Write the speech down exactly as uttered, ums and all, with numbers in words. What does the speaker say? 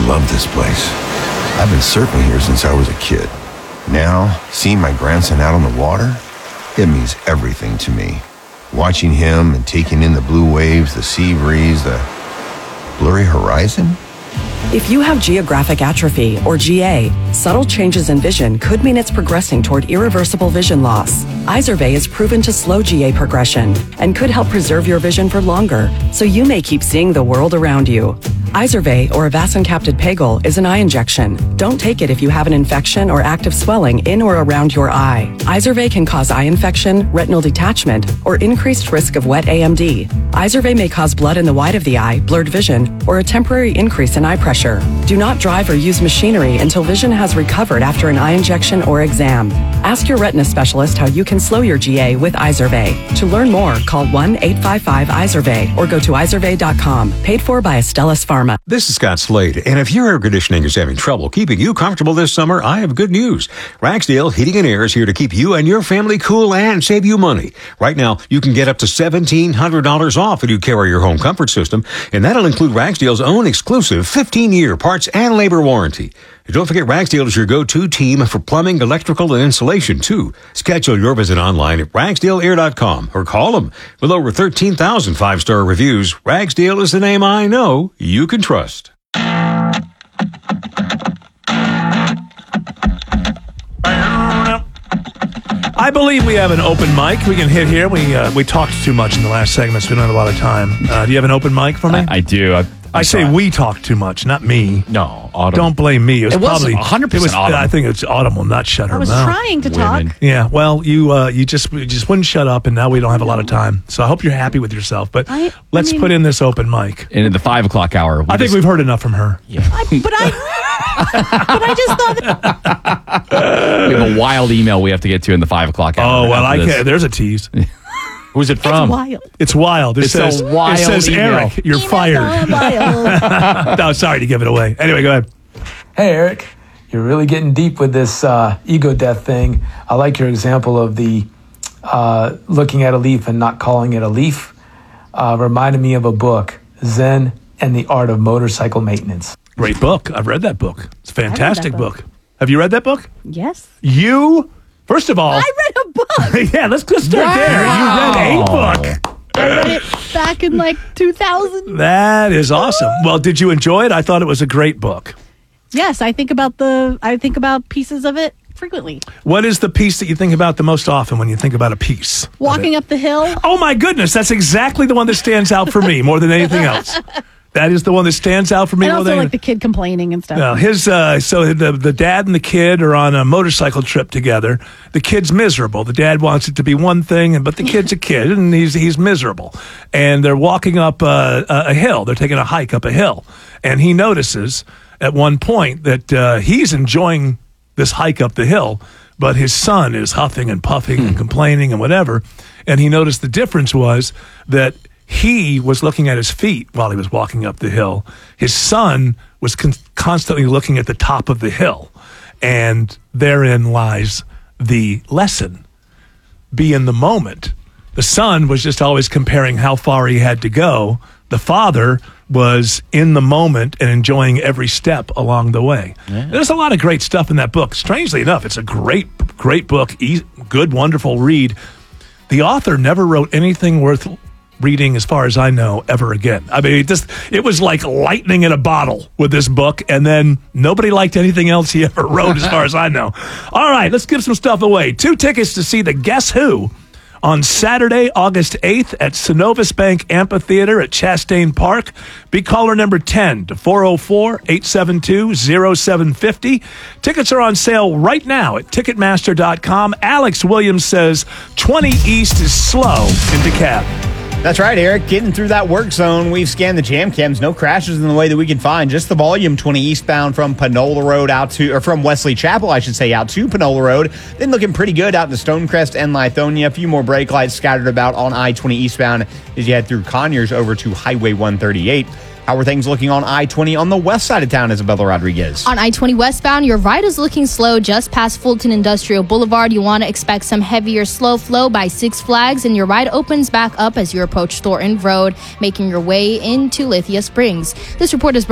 love this place. I've been surfing here since I was a kid. Now, seeing my grandson out on the water, it means everything to me. Watching him and taking in the blue waves, the sea breeze, the blurry horizon. If you have geographic atrophy, or G A, subtle changes in vision could mean it's progressing toward irreversible vision loss. Izervay is proven to slow G A progression and could help preserve your vision for longer, so you may keep seeing the world around you. Izervay, or avacincaptad pegol, is an eye injection. Don't take it if you have an infection or active swelling in or around your eye. Izervay can cause eye infection, retinal detachment, or increased risk of wet A M D. Izervay may cause blood in the white of the eye, blurred vision, or a temporary increase in eye pressure. Do not drive or use machinery until vision has recovered after an eye injection or exam. Ask your retina specialist how you can slow your G A with Izervay. To learn more, call one eight five five Izervay or go to izervay dot com. Paid for by Astellas Pharma. This is Scott Slade, and if your air conditioning is having trouble keeping you comfortable this summer, I have good news. Ragsdale Heating and Air is here to keep you and your family cool and save you money. Right now, you can get up to seventeen hundred dollars off if you carry your home comfort system, and that'll include Ragsdale's own exclusive fifteen-year parts and labor warranty. And don't forget, Ragsdale is your go-to team for plumbing, electrical, and insulation, too. Schedule your visit online at ragsdale air dot com or call them. With over thirteen thousand five-star reviews, Ragsdale is the name I know you can trust. I believe we have an open mic we can hit here. We uh, we talked too much in the last segment, so we don't have a lot of time. Uh, do you have an open mic for me? I, I do. I, I say we talk too much, not me. No, Autumn. Don't blame me. It was, It was probably one hundred percent it was, Autumn. I think it's Autumn will not shut her I was mouth. trying to Women. talk. Yeah, well, you uh, you just you just wouldn't shut up, and now we don't have a lot of time. So I hope you're happy with yourself. But I- I let's mean- put in this open mic. And in the five o'clock hour, we I think just- we've heard enough from her. I, but I, but I just thought that we have a wild email we have to get to in the five o'clock hour. Oh well, I after this. can't. There's a tease. Who's it it's from? wild. It's wild. It It's a says wild it says email. Eric, you're Emails fired. are wild. No, sorry to give it away. Anyway, go ahead. Hey, Eric, you're really getting deep with this uh, ego death thing. I like your example of the uh, looking at a leaf and not calling it a leaf. Uh, reminded me of a book, Zen and the Art of Motorcycle Maintenance. Great book. I've read that book. It's a fantastic that book. book. Have you read that book? Yes. You, first of all, I read a book. yeah, let's go start there. You read a book. I read it back in like two thousand. That is awesome. Well, did you enjoy it? I thought it was a great book. Yes, I think about the I think about pieces of it frequently. What is the piece that you think about the most often when you think about a piece? Walking up the hill. Oh my goodness, that's exactly the one that stands out for me more than anything else. That is the one that stands out for me And more also than like the kid complaining and stuff. Well, his uh, so the the dad and the kid are on a motorcycle trip together. The kid's miserable. The dad wants it to be one thing, and but the kid's a kid and he's he's miserable. And they're walking up uh, a, a hill. They're taking a hike up a hill, and he notices at one point that uh, he's enjoying this hike up the hill, but his son is huffing and puffing and complaining and whatever. And he noticed the difference was that he was looking at his feet while he was walking up the hill. His son was con- constantly looking at the top of the hill. And therein lies the lesson. Be in the moment. The son was just always comparing how far he had to go. The father was in the moment and enjoying every step along the way. Yeah. There's a lot of great stuff in that book. Strangely enough, it's a great, great book. E- good, wonderful read. The author never wrote anything worth reading, as far as I know, ever again. I mean, it just it was like lightning in a bottle with this book, and then nobody liked anything else he ever wrote, as far as I know. All right, let's give some stuff away. Two tickets to see the Guess Who on Saturday, August eighth at Synovus Bank Amphitheater at Chastain Park. Be caller number ten to four oh four, eight seven two, oh seven five oh. Tickets are on sale right now at ticketmaster dot com. Alex Williams says twenty East is slow in DeKalb. That's right, Eric. Getting through that work zone, we've scanned the jam cams. No crashes in the way that we can find. Just the volume twenty eastbound from Panola Road out to, or from Wesley Chapel, I should say, out to Panola Road. Then looking pretty good out to Stonecrest and Lithonia. A few more brake lights scattered about on I twenty eastbound as you head through Conyers over to Highway one thirty-eight. How are things looking on I twenty on the west side of town, Isabella Rodriguez? On I twenty westbound, your right is looking slow just past Fulton Industrial Boulevard. You want to expect some heavier slow flow by Six Flags, and your right opens back up as you approach Thornton Road, making your way into Lithia Springs. This report is brought